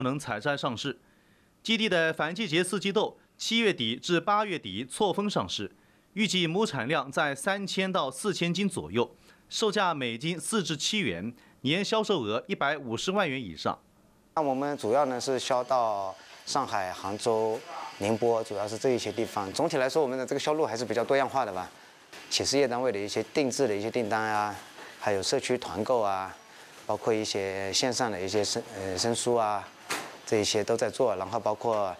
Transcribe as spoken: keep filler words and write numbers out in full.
能采摘上市。基地的反季节四季豆七月底至八月底错峰上市，预计亩产量在三千到四千斤左右，售价每斤四至七元，年销售额一百五十万元以上。 那我们主要呢是销到上海、杭州、宁波，主要是这一些地方。总体来说，我们的这个销路还是比较多样化的吧。企事业单位的一些定制的一些订单啊，还有社区团购啊，包括一些线上的一些申呃申书啊，这一些都在做。然后包括